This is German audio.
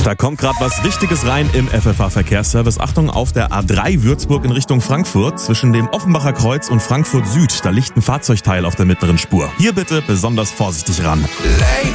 Da kommt gerade was Wichtiges rein im FFH-Verkehrsservice. Achtung, auf der A3 Würzburg in Richtung Frankfurt zwischen dem Offenbacher Kreuz und Frankfurt Süd. Da liegt ein Fahrzeugteil auf der mittleren Spur. Hier bitte besonders vorsichtig ran.